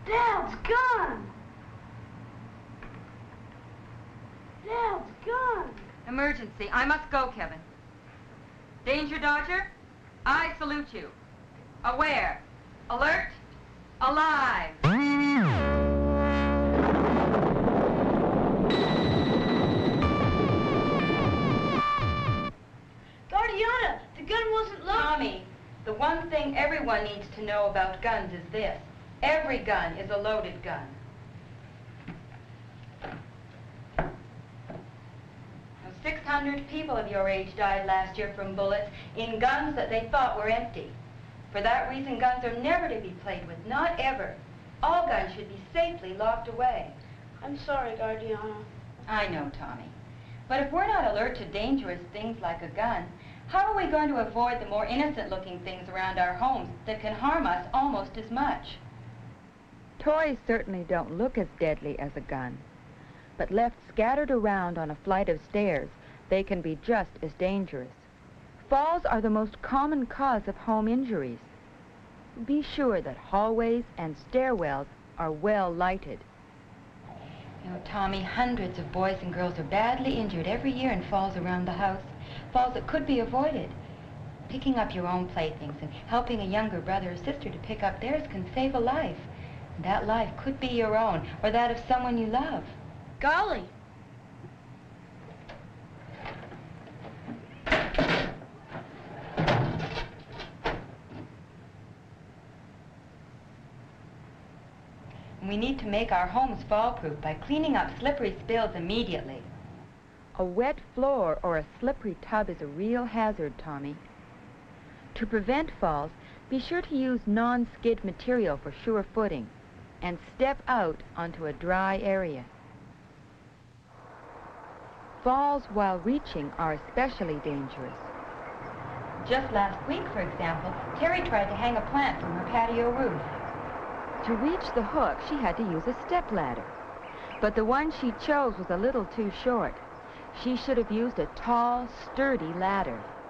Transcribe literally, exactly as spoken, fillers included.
Dad's gun! Dad's gun! Emergency. I must go, Kevin. Danger Dodger, I salute you. Aware. Alert. Alive. Guardiana, the gun wasn't loaded. Tommy, the one thing everyone needs to know about guns is this. Every gun is a loaded gun. six hundred people of your age died last year from bullets in guns that they thought were empty. For that reason, guns are never to be played with, not ever. All guns should be safely locked away. I'm sorry, Guardiana. I know, Tommy. But if we're not alert to dangerous things like a gun, how are we going to avoid the more innocent-looking things around our homes that can harm us almost as much? Toys certainly don't look as deadly as a gun, but left scattered around on a flight of stairs, they can be just as dangerous. Falls are the most common cause of home injuries. Be sure that hallways and stairwells are well lighted. You know, Tommy, hundreds of boys and girls are badly injured every year in falls around the house. Falls that could be avoided. Picking up your own playthings and helping a younger brother or sister to pick up theirs can save a life. And that life could be your own or that of someone you love. Golly. We need to make our homes fall-proof by cleaning up slippery spills immediately. A wet floor or a slippery tub is a real hazard, Tommy. To prevent falls, be sure to use non-skid material for sure footing and step out onto a dry area. Falls while reaching are especially dangerous. Just last week, for example, Terry tried to hang a plant from her patio roof. To reach the hook, she had to use a stepladder. But the one she chose was a little too short. She should have used a tall, sturdy ladder.